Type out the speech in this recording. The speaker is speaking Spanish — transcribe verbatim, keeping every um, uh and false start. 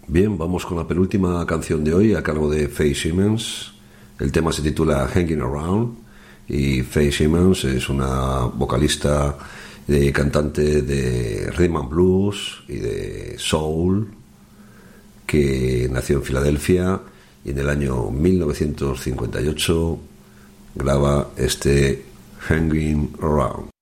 Bien, vamos con la penúltima canción de hoy a cargo de Faye Simmons. El tema se titula Hanging Around y Faye Simmons es una vocalista y cantante de rhythm and blues y de soul que nació en Filadelfia y en el año mil novecientos cincuenta y ocho graba este Hanging Around.